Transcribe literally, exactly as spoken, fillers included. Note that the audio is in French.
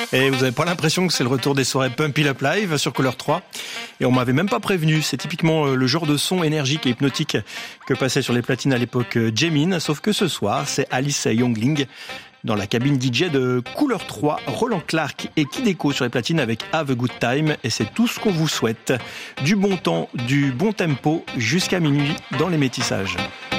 Et vous n'avez pas l'impression que c'est le retour des soirées Pump It Up Live sur Couleur trois. Et on m'avait même pas prévenu. C'est typiquement le genre de son énergique et hypnotique que passait sur les platines à l'époque Jamin. Sauf que ce soir, c'est Alice Youngling dans la cabine D J de Couleur trois, Roland Clark et Kid Echo sur les platines avec Have a Good Time. Et c'est tout ce qu'on vous souhaite. Du bon temps, du bon tempo jusqu'à minuit dans les métissages.